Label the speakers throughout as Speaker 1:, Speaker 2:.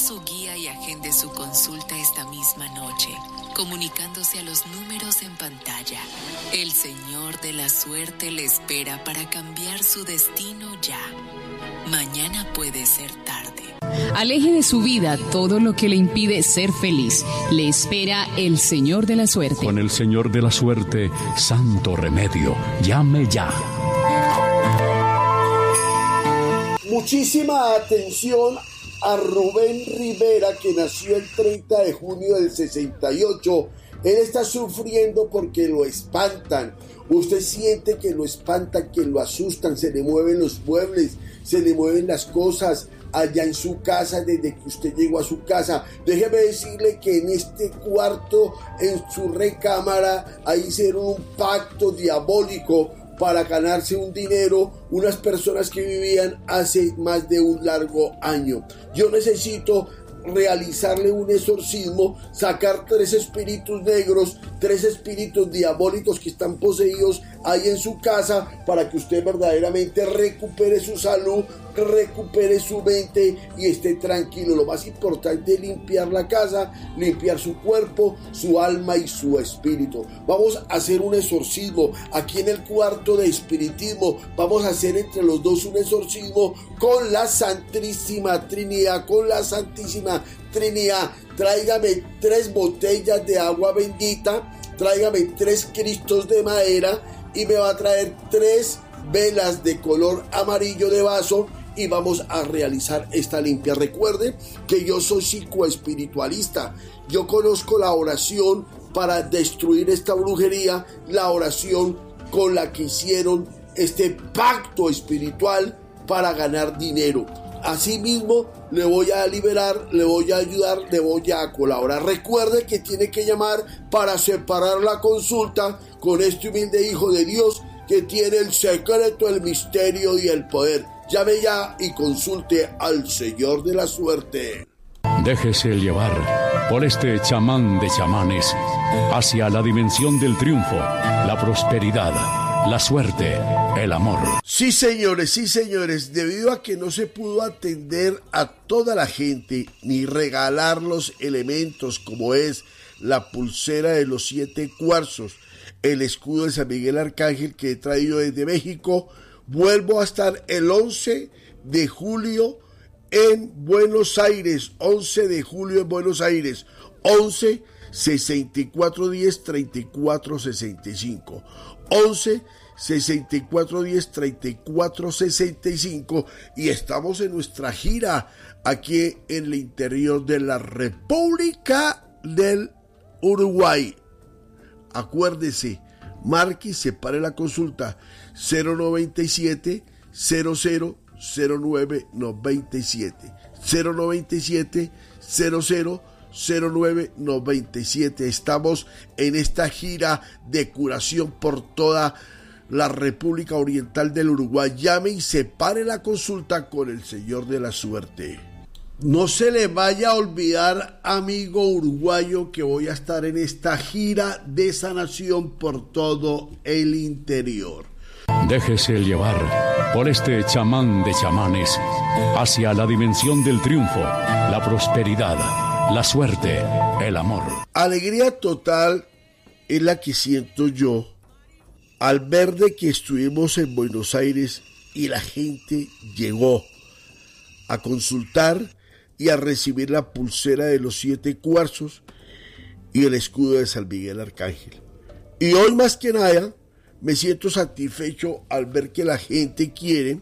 Speaker 1: su guía y agende su consulta esta misma noche, comunicándose a los números en pantalla. El Señor de la Suerte le espera para cambiar su destino ya. Mañana puede ser tarde.
Speaker 2: Aleje de su vida todo lo que le impide ser feliz. Le espera el Señor de la Suerte.
Speaker 3: Con el Señor de la Suerte, santo remedio. Llame ya.
Speaker 4: Muchísima atención a Rubén Rivera, que nació el 30 de junio del 68. Él está sufriendo porque lo espantan. Usted siente que lo espantan, que lo asustan, se le mueven los muebles, se le mueven las cosas allá en su casa desde que usted llegó a su casa. Déjeme decirle que en este cuarto, en su recámara, ahí hicieron un pacto diabólico para ganarse un dinero unas personas que vivían hace más de un largo año. Yo necesito realizarle un exorcismo, sacar 3 espíritus negros, 3 espíritus diabólicos que están poseídos ahí en su casa, para que usted verdaderamente recupere su salud, recupere su mente y esté tranquilo. Lo más importante es limpiar la casa, limpiar su cuerpo, su alma y su espíritu. Vamos a hacer un exorcismo aquí en el cuarto de espiritismo. Vamos a hacer entre los dos un exorcismo con la Santísima Trinidad, con la Santísima Trinidad. Tráigame 3 botellas de agua bendita, tráigame 3 cristos de madera y me va a traer 3 velas de color amarillo de vaso y vamos a realizar esta limpia. Recuerde que yo soy psicoespiritualista. Yo conozco la oración para destruir esta brujería, la oración con la que hicieron este pacto espiritual para ganar dinero. Asimismo, le voy a liberar, le voy a ayudar, le voy a colaborar. Recuerde que tiene que llamar para separar la consulta con este humilde hijo de Dios que tiene el secreto, el misterio y el poder. Llame ya y consulte al Señor de la Suerte.
Speaker 3: Déjese llevar por este chamán de chamanes hacia la dimensión del triunfo, la prosperidad, la suerte, el amor.
Speaker 4: Sí, señores, debido a que no se pudo atender a toda la gente ni regalar los elementos como es la pulsera de los 7 cuarzos, el escudo de San Miguel Arcángel que he traído desde México, vuelvo a estar el 11 de julio en Buenos Aires, 11 de julio en Buenos Aires, 11 6410 3465, 11 6410 3465, y estamos en nuestra gira aquí en el interior de la República del Uruguay. Acuérdese, marque y separe la consulta 097 00 09 97, 097 00 09 97. Estamos en esta gira de curación por toda la República Oriental del Uruguay. Llame y separe la consulta con el Señor de la Suerte. No se le vaya a olvidar, amigo uruguayo, que voy a estar en esta gira de sanación por todo el interior.
Speaker 3: Déjese llevar por este chamán de chamanes hacia la dimensión del triunfo, la prosperidad, la suerte, el amor.
Speaker 4: Alegría total es la que siento yo al ver de que estuvimos en Buenos Aires y la gente llegó a consultar y a recibir la pulsera de los 7 cuarzos y el escudo de San Miguel Arcángel. Y hoy más que nada me siento satisfecho al ver que la gente quiere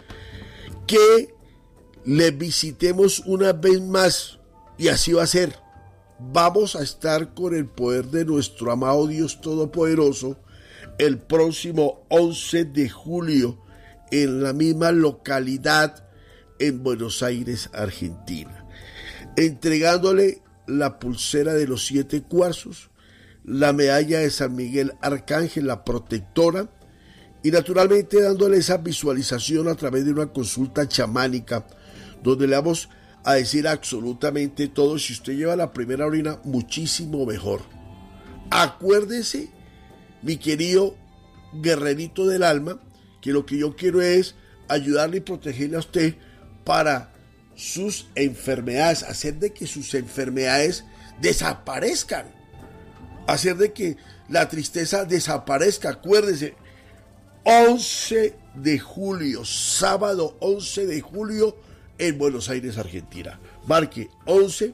Speaker 4: que le visitemos una vez más, y así va a ser. Vamos a estar con el poder de nuestro amado Dios Todopoderoso el próximo 11 de julio en la misma localidad en Buenos Aires, Argentina, entregándole la pulsera de los 7 cuarzos, la medalla de San Miguel Arcángel, la protectora, y naturalmente dándole esa visualización a través de una consulta chamánica donde le vamos a decir absolutamente todo. Si usted lleva la primera orina, muchísimo mejor. Acuérdese, mi querido guerrerito del alma, que lo que yo quiero es ayudarle y protegerle a usted para sus enfermedades, hacer de que sus enfermedades desaparezcan, hacer de que la tristeza desaparezca. Acuérdese, 11 de julio, sábado 11 de julio en Buenos Aires, Argentina. Marque 11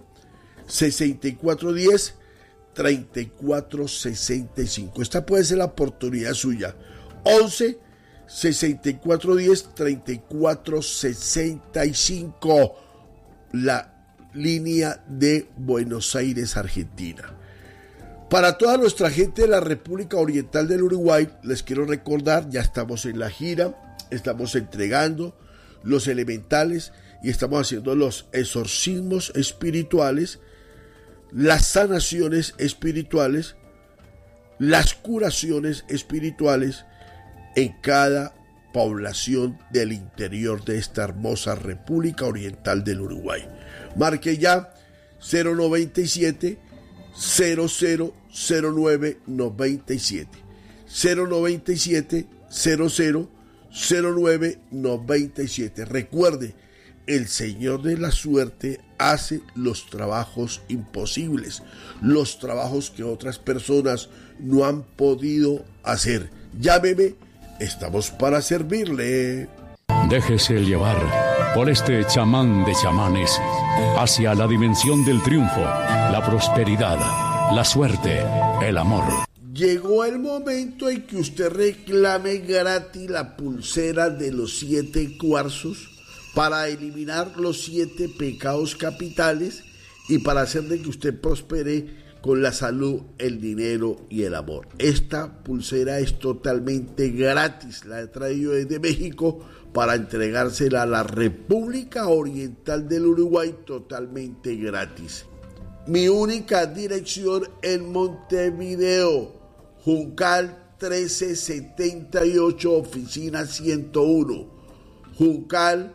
Speaker 4: 6410 3465. Esta puede ser la oportunidad suya. 11 6410 3465. La línea de Buenos Aires, Argentina. Para toda nuestra gente de la República Oriental del Uruguay, les quiero recordar, ya estamos en la gira, estamos entregando los elementales y estamos haciendo los exorcismos espirituales, las sanaciones espirituales, las curaciones espirituales en cada población del interior de esta hermosa República Oriental del Uruguay. Marque ya 097 000997 097 000997. Recuerde, el Señor de la Suerte hace los trabajos imposibles, los trabajos que otras personas no han podido hacer. Llámeme, estamos para servirle.
Speaker 3: Déjese llevar por este chamán de chamanes hacia la dimensión del triunfo, la prosperidad, la suerte, el amor.
Speaker 4: Llegó el momento en que usted reclame gratis la pulsera de los 7 cuarzos para eliminar los 7 pecados capitales y para hacer de que usted prospere con la salud, el dinero y el amor. Esta pulsera es totalmente gratis, la he traído desde México para entregársela a la República Oriental del Uruguay totalmente gratis. Mi única dirección en Montevideo, Juncal 1378, oficina 101. Juncal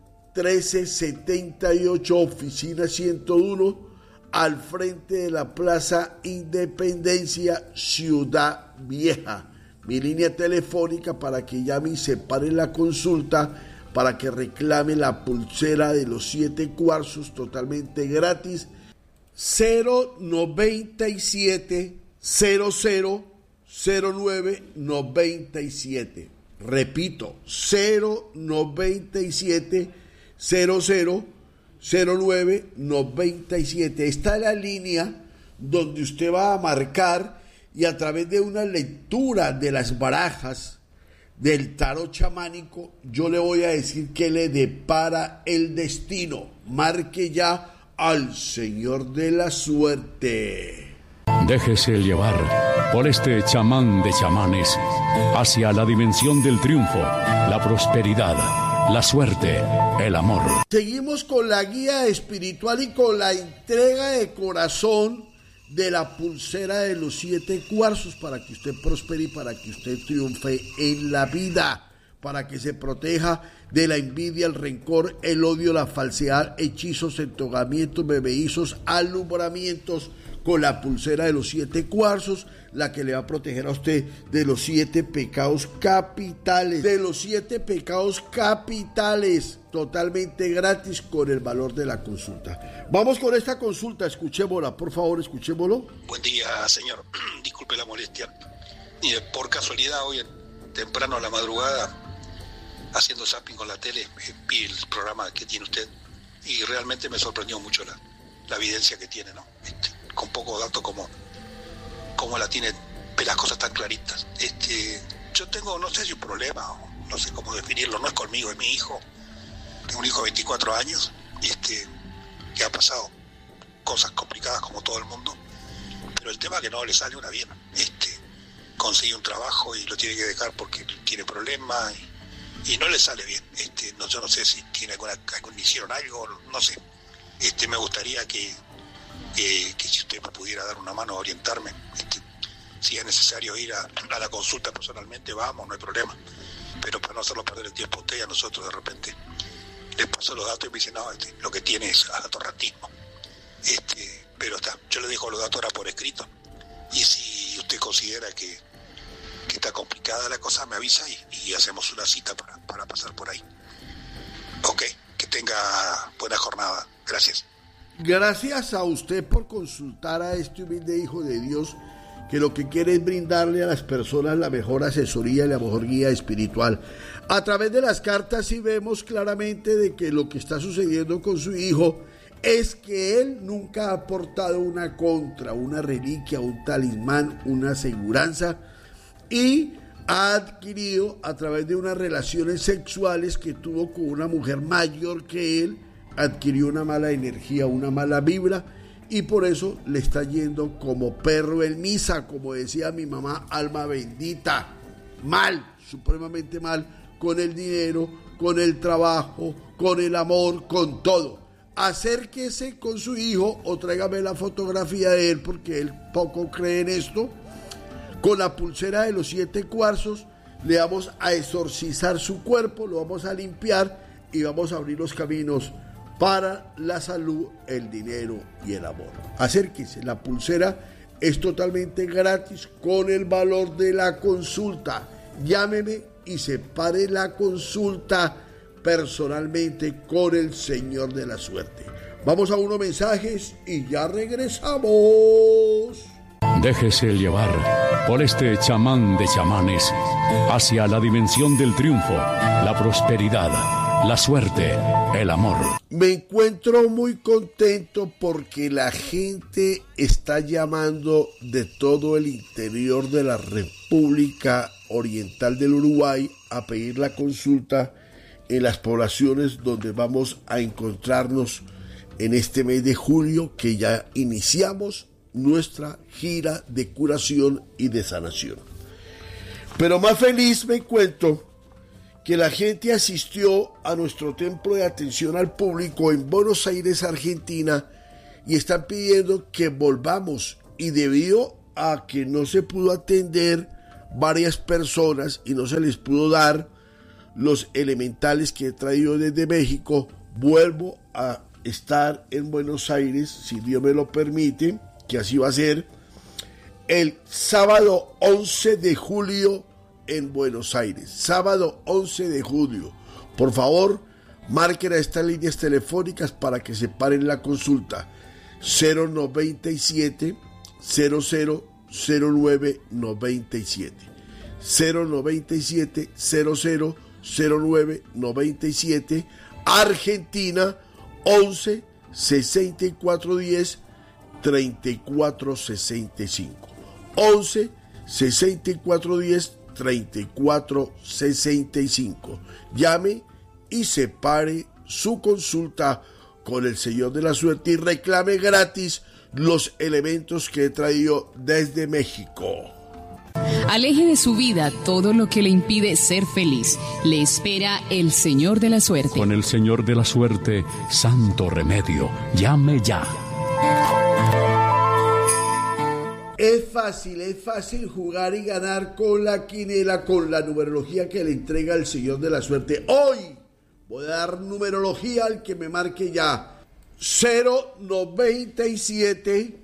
Speaker 4: 1378, oficina 101, al frente de la Plaza Independencia, Ciudad Vieja. Mi línea telefónica para que llame y separe la consulta, para que reclame la pulsera de los 7 cuarzos totalmente gratis. 097 000997. Repito, 097 000997. Está la línea donde usted va a marcar y a través de una lectura de las barajas del tarot chamánico, yo le voy a decir qué le depara el destino. Marque ya al Señor de la Suerte.
Speaker 3: Déjese llevar por este chamán de chamanes hacia la dimensión del triunfo, la prosperidad, la suerte, el amor.
Speaker 4: Seguimos con la guía espiritual y con la entrega de corazón de la pulsera de los 7 cuarzos para que usted prospere y para que usted triunfe en la vida, para que se proteja de la envidia, el rencor, el odio, la falsedad, hechizos, entogamientos, bebeizos, alumbramientos, con la pulsera de los 7 cuarzos, la que le va a proteger a usted de los 7 pecados capitales, totalmente gratis con el valor de la consulta. Vamos con esta consulta, escuchémosla, por favor, escuchémoslo.
Speaker 5: Buen día, señor. Disculpe la molestia. Por casualidad, hoy temprano a la madrugada, haciendo zapping con la tele, vi el programa que tiene usted y realmente me sorprendió mucho la evidencia que tiene, ¿no? Con pocos datos como la tiene, las cosas tan claritas. Yo tengo, no sé si un problema, no sé cómo definirlo, no es conmigo, es mi hijo. Tengo un hijo de 24 años, que ha pasado cosas complicadas como todo el mundo, pero el tema es que no le sale una bien. Consigue un trabajo y lo tiene que dejar porque tiene problemas y no le sale bien. Yo no sé si tiene hicieron algo, no sé. Me gustaría que si usted me pudiera dar una mano a orientarme, si es necesario ir a la consulta personalmente, vamos, no hay problema, pero para no hacerlo perder el tiempo a usted y a nosotros, de repente les paso los datos y me dicen, no, lo que tiene es atorrantismo. Pero yo le dejo los datos ahora por escrito, y si usted considera que está complicada la cosa, me avisa y hacemos una cita para pasar por ahí. Ok, Que tenga buena jornada. Gracias.
Speaker 4: Gracias a usted por consultar a este humilde hijo de Dios, que lo que quiere es brindarle a las personas la mejor asesoría y la mejor guía espiritual. A través de las cartas sí vemos claramente de que lo que está sucediendo con su hijo es que él nunca ha aportado una contra, una reliquia, un talismán, una aseguranza, y ha adquirido a través de unas relaciones sexuales que tuvo con una mujer mayor que él, adquirió una mala energía, una mala vibra, y por eso le está yendo como perro en misa, como decía mi mamá, alma bendita, mal, supremamente mal, con el dinero, con el trabajo, con el amor, con todo. Acérquese con su hijo o tráigame la fotografía de él, porque él poco cree en esto. Con la pulsera de los 7 cuarzos le vamos a exorcizar su cuerpo, lo vamos a limpiar y vamos a abrir los caminos para la salud, el dinero y el amor. Acérquese, la pulsera es totalmente gratis con el valor de la consulta. Llámeme y separe la consulta personalmente con el Señor de la Suerte. Vamos a unos mensajes y ya regresamos.
Speaker 3: Déjese llevar por este chamán de chamanes hacia la dimensión del triunfo, la prosperidad, la suerte, el amor.
Speaker 4: Me encuentro muy contento porque la gente está llamando de todo el interior de la República Oriental del Uruguay a pedir la consulta en las poblaciones donde vamos a encontrarnos en este mes de julio, que ya iniciamos nuestra gira de curación y de sanación. Pero más feliz me encuentro que la gente asistió a nuestro templo de atención al público en Buenos Aires, Argentina, y están pidiendo que volvamos, y debido a que no se pudo atender varias personas y no se les pudo dar los elementales que he traído desde México, vuelvo a estar en Buenos Aires, si Dios me lo permite, que así va a ser, el sábado 11 de julio en Buenos Aires, sábado 11 de julio. Por favor, marquen a estas líneas telefónicas para que separen la consulta. 097 0009 97 097 0009 97, Argentina 11 6410 3465, 11 6410 3465. Llame y separe su consulta con el Señor de la Suerte y reclame gratis los elementos que he traído desde México.
Speaker 2: Aleje de su vida todo lo que le impide ser feliz. Le espera el Señor de la Suerte.
Speaker 3: Con el Señor de la Suerte, santo remedio. Llame ya.
Speaker 4: Es fácil jugar y ganar con la quinela, con la numerología que le entrega el Señor de la Suerte. Hoy voy a dar numerología al que me marque ya. 097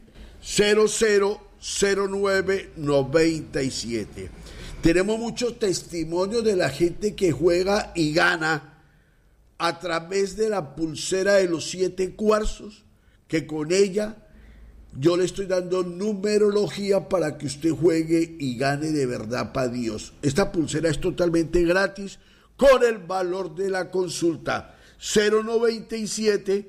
Speaker 4: 000997. Tenemos muchos testimonios de la gente que juega y gana a través de la pulsera de los 7 cuarzos, que con ella yo le estoy dando numerología para que usted juegue y gane de verdad para Dios. Esta pulsera es totalmente gratis con el valor de la consulta. 097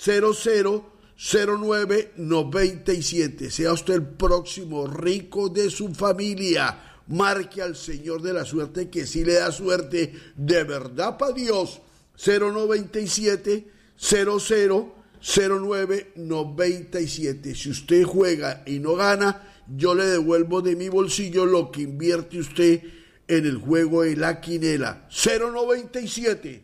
Speaker 4: 000997. Sea usted el próximo rico de su familia. Marque al Señor de la Suerte, que sí le da suerte de verdad para Dios. 097 000997. Si usted juega y no gana, yo le devuelvo de mi bolsillo lo que invierte usted en el juego de la quinela. 097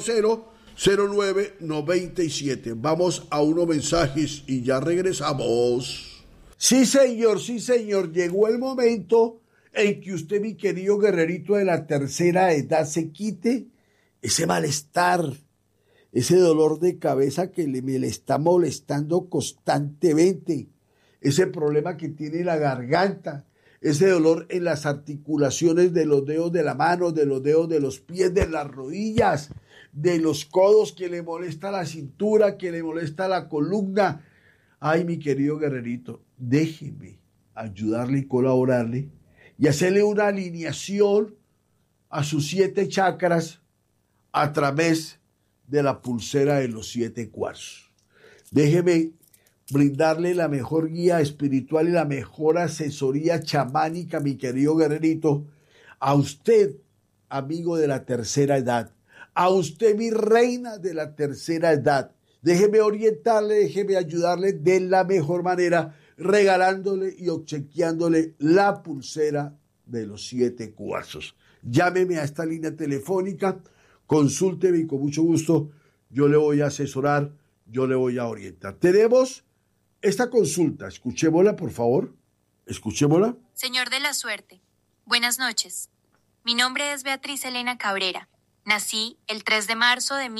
Speaker 4: 000997. Vamos a unos mensajes y ya regresamos. Sí, señor, llegó el momento en que usted, mi querido guerrerito de la tercera edad, se quite ese malestar, ese dolor de cabeza que me le está molestando constantemente, ese problema que tiene la garganta, ese dolor en las articulaciones de los dedos de la mano, de los dedos de los pies, de las rodillas, de los codos, que le molesta la cintura, que le molesta la columna. Ay, mi querido guerrerito, déjeme ayudarle y colaborarle y hacerle una alineación a sus 7 chakras a través de la pulsera de los 7 cuarzos. Déjeme brindarle la mejor guía espiritual y la mejor asesoría chamánica, mi querido guerrerito, a usted, amigo de la tercera edad, a usted, mi reina de la tercera edad. Déjeme orientarle, déjeme ayudarle de la mejor manera, regalándole y obsequiándole la pulsera de los 7 cuarzos. Llámeme a esta línea telefónica, consúlteme y con mucho gusto yo le voy a asesorar, yo le voy a orientar. Tenemos esta consulta, escuchémosla por favor, escuchémosla.
Speaker 6: Señor de la suerte, buenas noches. Mi nombre es Beatriz Elena Cabrera. Nací el 3 de marzo de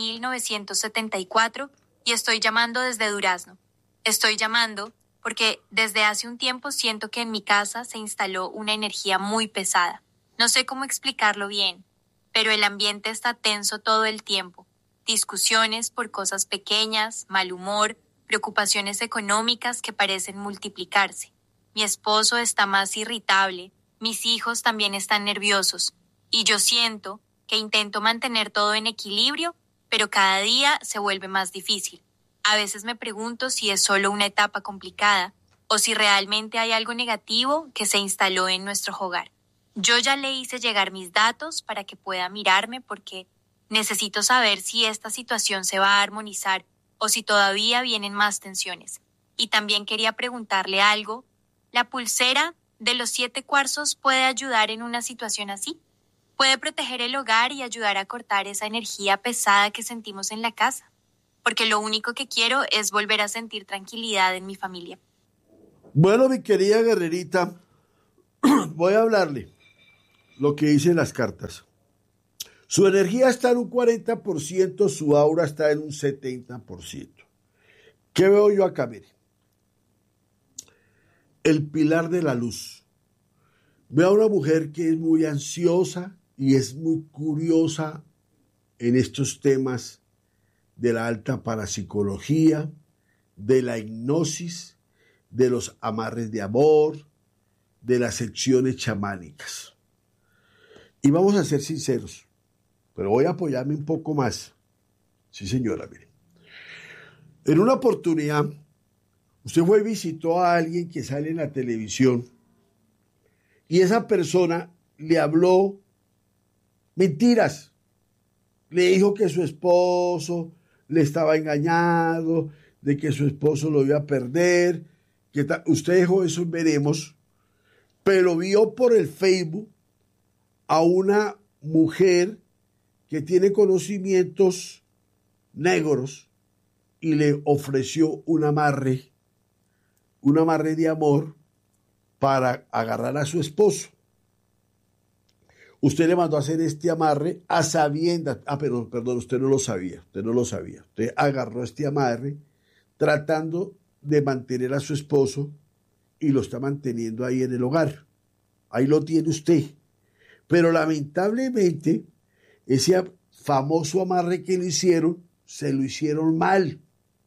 Speaker 6: 1974 y estoy llamando desde Durazno. Estoy llamando porque desde hace un tiempo siento que en mi casa se instaló una energía muy pesada. No sé cómo explicarlo bien, pero el ambiente está tenso todo el tiempo. Discusiones por cosas pequeñas, mal humor, preocupaciones económicas que parecen multiplicarse. Mi esposo está más irritable, mis hijos también están nerviosos, y yo siento que intento mantener todo en equilibrio, pero cada día se vuelve más difícil. A veces me pregunto si es solo una etapa complicada o si realmente hay algo negativo que se instaló en nuestro hogar. Yo ya le hice llegar mis datos para que pueda mirarme porque necesito saber si esta situación se va a armonizar o si todavía vienen más tensiones. Y también quería preguntarle algo. ¿La pulsera de los 7 cuarzos puede ayudar en una situación así? ¿Puede proteger el hogar y ayudar a cortar esa energía pesada que sentimos en la casa? Porque lo único que quiero es volver a sentir tranquilidad en mi familia.
Speaker 4: Bueno, mi querida guerrerita, voy a hablarle lo que dicen las cartas. Su energía está en un 40%, su aura está en un 70%. ¿Qué veo yo acá? Mire, el pilar de la luz. Veo a una mujer que es muy ansiosa y es muy curiosa en estos temas de la alta parapsicología, de la hipnosis, de los amarres de amor, de las secciones chamánicas. Y vamos a ser sinceros, pero voy a apoyarme un poco más. Sí, señora, mire. En una oportunidad, usted fue y visitó a alguien que sale en la televisión y esa persona le habló mentiras. Le dijo que su esposo le estaba engañado, de que su esposo lo iba a perder. Usted dejó eso en veremos, pero vio por el Facebook a una mujer que tiene conocimientos negros y le ofreció un amarre de amor para agarrar a su esposo. Usted le mandó a hacer este amarre a sabiendas. Perdón, usted no lo sabía. Usted agarró este amarre tratando de mantener a su esposo y lo está manteniendo ahí en el hogar. Ahí lo tiene usted. Pero lamentablemente, ese famoso amarre que le hicieron, se lo hicieron mal.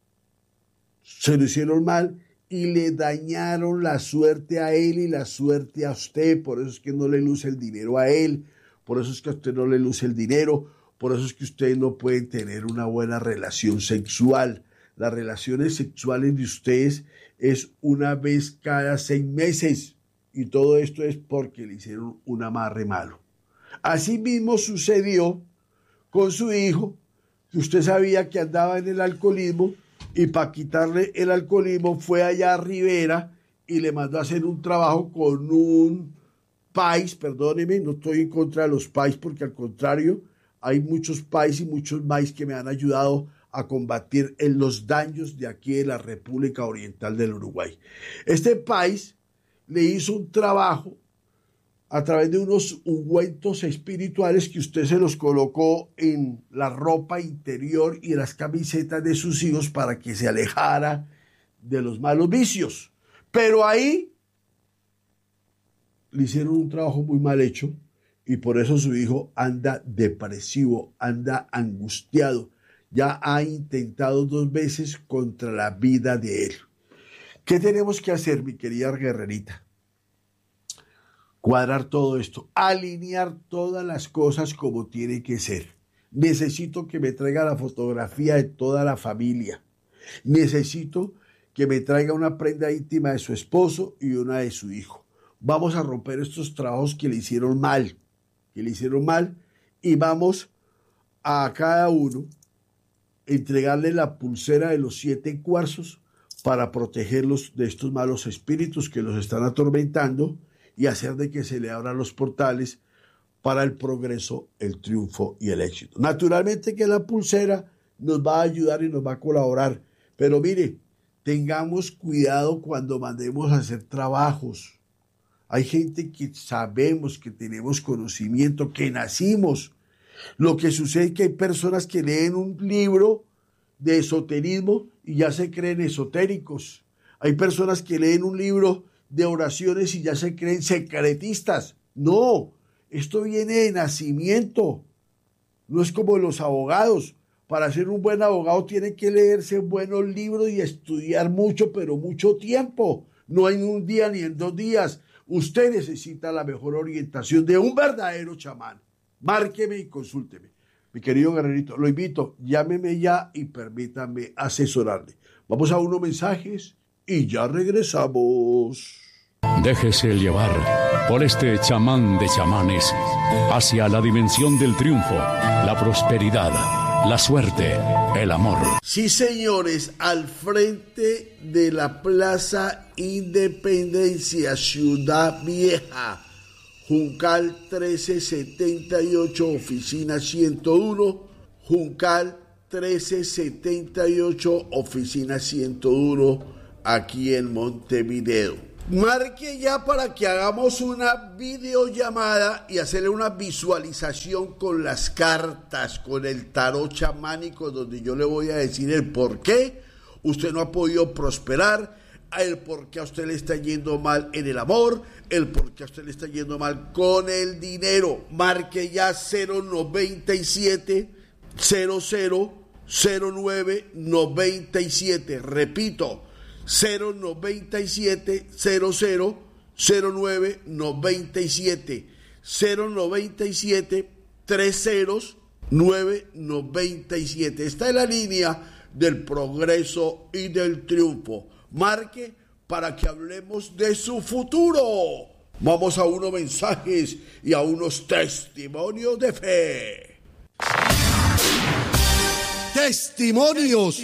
Speaker 4: Y le dañaron la suerte a él y la suerte a usted. Por eso es que no le luce el dinero a él, por eso es que a usted no le luce el dinero, por eso es que ustedes no pueden tener una buena relación sexual. Las relaciones sexuales de ustedes es una vez cada 6 meses y todo esto es porque le hicieron un amarre malo. Así mismo sucedió con su hijo, que usted sabía que andaba en el alcoholismo, y para quitarle el alcoholismo fue allá a Rivera y le mandó a hacer un trabajo con un país. Perdóneme, no estoy en contra de los país, porque al contrario, hay muchos país y muchos maíz que me han ayudado a combatir en los daños de aquí de la República Oriental del Uruguay. Este país le hizo un trabajo a través de unos ungüentos espirituales que usted se los colocó en la ropa interior y en las camisetas de sus hijos para que se alejara de los malos vicios. Pero ahí le hicieron un trabajo muy mal hecho y por eso su hijo anda depresivo, anda angustiado. Ya ha intentado 2 veces contra la vida de él. ¿Qué tenemos que hacer, mi querida guerrerita? Cuadrar todo esto, alinear todas las cosas como tiene que ser. Necesito que me traiga la fotografía de toda la familia. Necesito que me traiga una prenda íntima de su esposo y una de su hijo. Vamos a romper estos trabajos que le hicieron mal, y vamos a cada uno entregarle la pulsera de los 7 cuarzos para protegerlos de estos malos espíritus que los están atormentando y hacer de que se le abran los portales para el progreso, el triunfo y el éxito. Naturalmente que la pulsera nos va a ayudar y nos va a colaborar, pero mire, tengamos cuidado cuando mandemos a hacer trabajos. Hay gente que sabemos, que tenemos conocimiento, que nacimos. Lo que sucede es que hay personas que leen un libro de esoterismo y ya se creen esotéricos. Hay personas que leen un libro de oraciones y ya se creen secretistas. No, esto viene de nacimiento. No es como los abogados. Para ser un buen abogado tiene que leerse buenos libros y estudiar mucho, pero mucho tiempo. No en un día ni en 2 días. Usted necesita la mejor orientación de un verdadero chamán. Márqueme y consúlteme. Mi querido guerrerito, lo invito, llámeme ya y permítame asesorarle. Vamos a unos mensajes y ya regresamos.
Speaker 3: Déjese llevar por este chamán de chamanes hacia la dimensión del triunfo, la prosperidad, la suerte, el amor.
Speaker 4: Sí, señores, al frente de la Plaza Independencia, Ciudad Vieja, Juncal 1378, oficina 101, Juncal 1378, oficina 101, aquí en Montevideo. Marque ya para que hagamos una videollamada y hacerle una visualización con las cartas, con el tarot chamánico, donde yo le voy a decir el por qué usted no ha podido prosperar, el por qué a usted le está yendo mal en el amor, el por qué a usted le está yendo mal con el dinero. Marque ya 097 000997. Repito, 097 000997, 097 30997. Esta es la línea del progreso y del triunfo. Marque para que hablemos de su futuro. Vamos a unos mensajes y a unos testimonios de fe. Testimonios.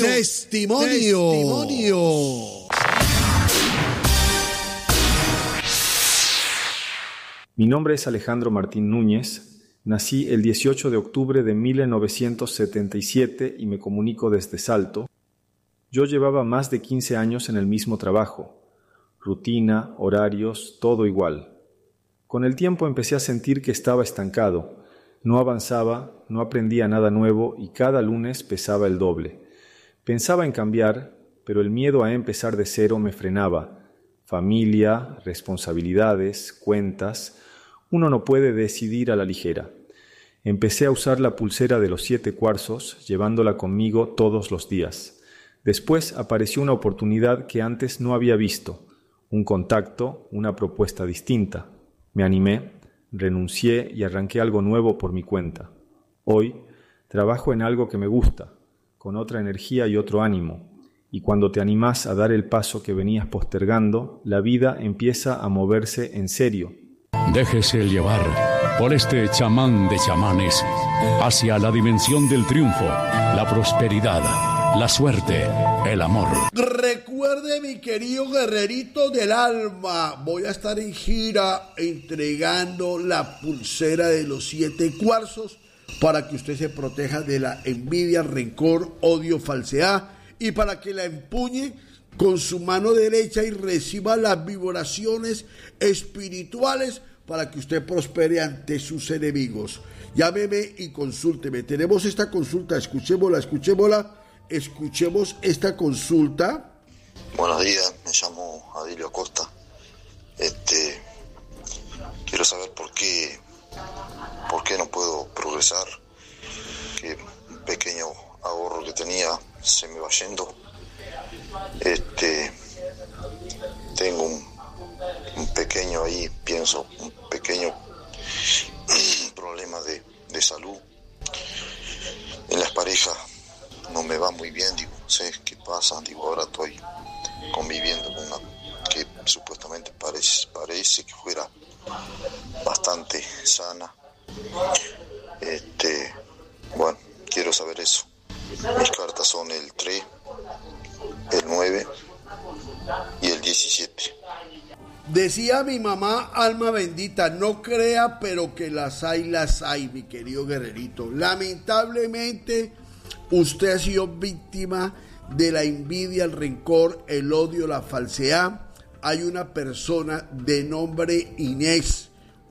Speaker 7: Mi nombre es Alejandro Martín Núñez. Nací el 18 de octubre de 1977 y me comunico desde Salto. Yo llevaba más de 15 años en el mismo trabajo. Rutina, horarios, todo igual. Con el tiempo empecé a sentir que estaba estancado. No avanzaba, no aprendía nada nuevo y cada lunes pesaba el doble. Pensaba en cambiar, pero el miedo a empezar de cero me frenaba. Familia, responsabilidades, cuentas. Uno no puede decidir a la ligera. Empecé a usar la pulsera de los 7 cuarzos, llevándola conmigo todos los días. Después apareció una oportunidad que antes no había visto. Un contacto, una propuesta distinta. Me animé, renuncié y arranqué algo nuevo por mi cuenta. Hoy trabajo en algo que me gusta, con otra energía y otro ánimo. Y cuando te animás a dar el paso que venías postergando, la vida empieza a moverse en serio.
Speaker 3: Déjese llevar por este chamán de chamanes hacia la dimensión del triunfo, la prosperidad, la suerte, el amor.
Speaker 4: Recuerde, mi querido guerrerito del alma, voy a estar en gira entregando la pulsera de los 7 cuarzos para que usted se proteja de la envidia, rencor, odio, falsedad y para que la empuñe con su mano derecha y reciba las vibraciones espirituales para que usted prospere ante sus enemigos. Llámeme y consúlteme. Tenemos esta consulta, escuchémosla. Escuchemos esta consulta.
Speaker 8: Buenos días, me llamo Adilio Acosta. Quiero saber por qué ¿Por qué no puedo progresar? Que un pequeño ahorro que tenía se me va yendo. Tengo un pequeño ahí, pienso, un pequeño problema de salud. En las parejas no me va muy bien, digo, no sé qué pasa, digo, ahora estoy conviviendo con una que supuestamente parece que fuera bastante sana. Bueno, quiero saber eso. Mis cartas son el 3, el 9 y el 17.
Speaker 4: Decía mi mamá, alma bendita, no crea, pero que las hay, mi querido guerrerito. Lamentablemente, usted ha sido víctima de la envidia, el rencor, el odio, la falsedad. Hay una persona de nombre Inés,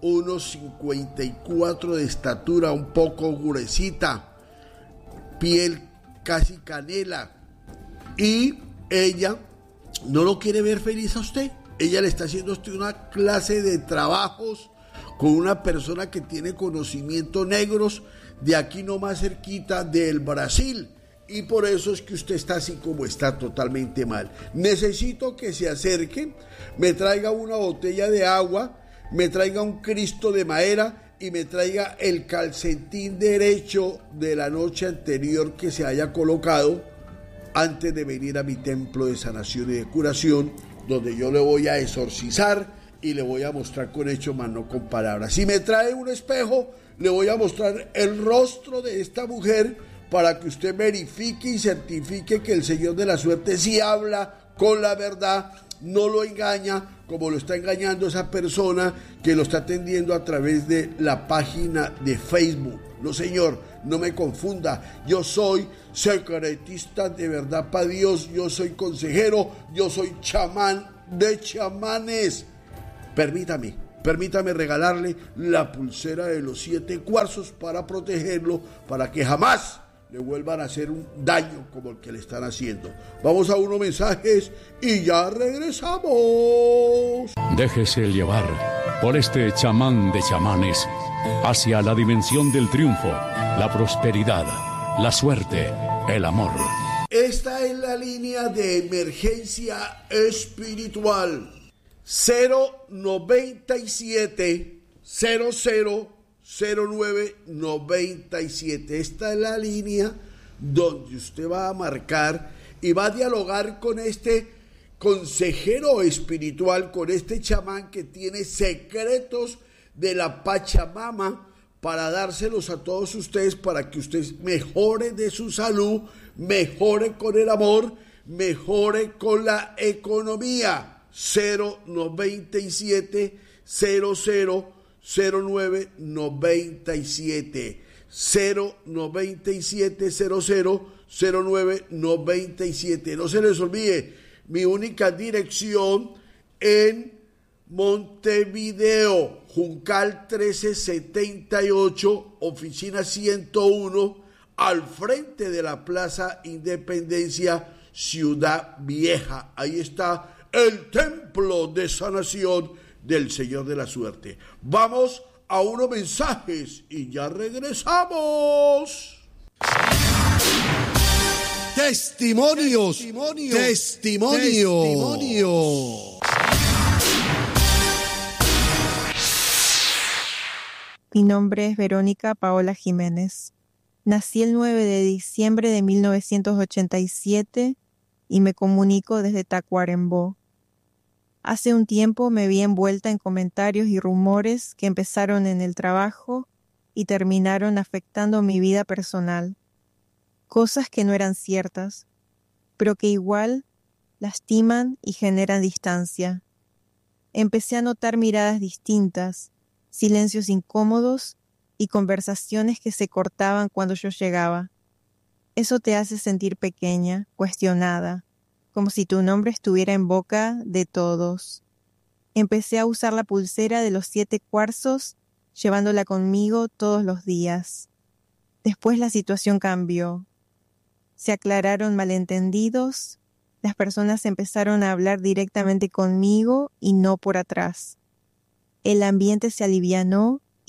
Speaker 4: 1,54 de estatura, un poco gruesita, piel casi canela, y ella no lo quiere ver feliz a usted. Ella le está haciendo a usted una clase de trabajos con una persona que tiene conocimientos negros de aquí nomás cerquita del Brasil, y por eso es que usted está así como está, totalmente mal. Necesito que se acerque, me traiga una botella de agua, me traiga un Cristo de madera y me traiga el calcetín derecho de la noche anterior que se haya colocado antes de venir a mi templo de sanación y de curación, donde yo le voy a exorcizar y le voy a mostrar con hechos, más no con palabras. Si me trae un espejo, le voy a mostrar el rostro de esta mujer para que usted verifique y certifique que el Señor de la Suerte sí habla con la verdad, no lo engaña como lo está engañando esa persona que lo está atendiendo a través de la página de Facebook. No, señor, no me confunda. Yo soy secretista de verdad para Dios, yo soy consejero, yo soy chamán de chamanes. Permítame regalarle la pulsera de los 7 cuarzos para protegerlo, para que jamás le vuelvan a hacer un daño como el que le están haciendo. Vamos a unos mensajes y ya regresamos.
Speaker 3: Déjese llevar por este chamán de chamanes hacia la dimensión del triunfo, la prosperidad, la suerte, el amor.
Speaker 4: Esta es la línea de emergencia espiritual. 097 000997. Esta es la línea donde usted va a marcar y va a dialogar con este consejero espiritual, con este chamán que tiene secretos de la Pachamama para dárselos a todos ustedes, para que usted mejore de su salud, mejore con el amor, mejore con la economía. 097 000997 097 000997. No se les olvide mi única dirección en Montevideo, Juncal 1378, oficina 101, al frente de la Plaza Independencia, Ciudad Vieja. Ahí está el templo de sanación del Señor de la Suerte. Vamos a unos mensajes y ya regresamos. Testimonios.
Speaker 9: Mi nombre es Verónica Paola Jiménez. Nací el 9 de diciembre de 1987 y me comunico desde Tacuarembó. Hace un tiempo me vi envuelta en comentarios y rumores que empezaron en el trabajo y terminaron afectando mi vida personal. Cosas que no eran ciertas, pero que igual lastiman y generan distancia. Empecé a notar miradas distintas, silencios incómodos y conversaciones que se cortaban cuando yo llegaba. Eso te hace sentir pequeña, cuestionada, como si tu nombre estuviera en boca de todos. Empecé a usar la pulsera de los 7 cuarzos, llevándola conmigo todos los días. Después la situación cambió. Se aclararon malentendidos, las personas empezaron a hablar directamente conmigo y no por atrás. El ambiente se alivianó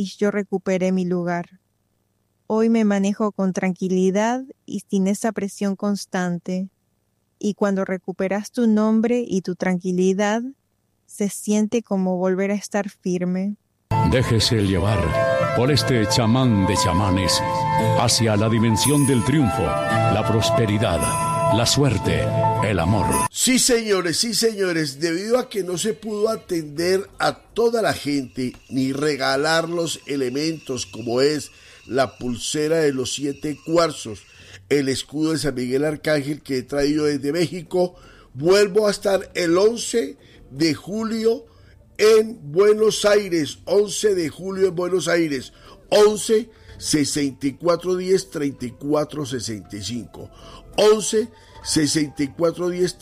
Speaker 9: y yo recuperé mi lugar. Hoy me manejo con tranquilidad y sin esa presión constante. Y cuando recuperas tu nombre y tu tranquilidad, se siente como volver a estar firme.
Speaker 3: Déjese llevar por este chamán de chamanes hacia la dimensión del triunfo, la prosperidad, la suerte, el amor.
Speaker 4: Sí, señores, debido a que no se pudo atender a toda la gente ni regalar los elementos como es la pulsera de los 7 cuarzos, el escudo de San Miguel Arcángel que he traído desde México, vuelvo a estar el 11 de julio en Buenos Aires, 11 de julio en Buenos Aires, 11 6410 3465, 11 6410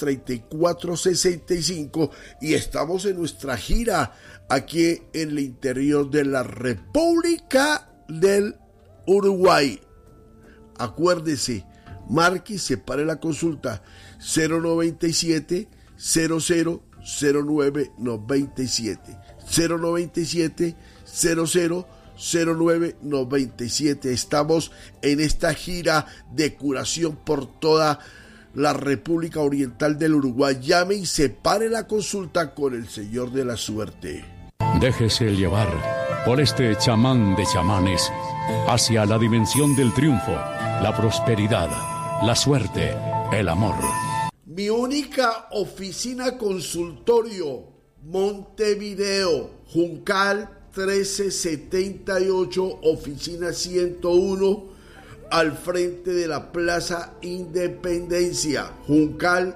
Speaker 4: 3465, y estamos en nuestra gira aquí en el interior de la República del Uruguay. Acuérdese, marque y separe la consulta 097 00 09 97, 097 00 09 97. Estamos en esta gira de curación por toda la República Oriental del Uruguay. Llame y separe la consulta con el Señor de la Suerte.
Speaker 3: Déjese llevar por este chamán de chamanes hacia la dimensión del triunfo, la prosperidad, la suerte, el amor.
Speaker 4: Mi única oficina consultorio, Montevideo, Juncal 1378, oficina 101, al frente de la Plaza Independencia. Juncal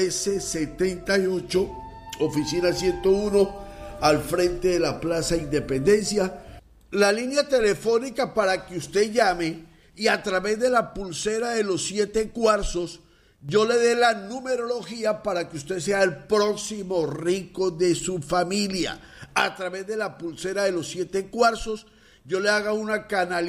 Speaker 4: 1378, oficina 101, al frente de la Plaza Independencia. La línea telefónica para que usted llame y a través de la pulsera de los 7 cuarzos yo le dé la numerología para que usted sea el próximo rico de su familia. A través de la pulsera de los 7 cuarzos yo le haga una canalización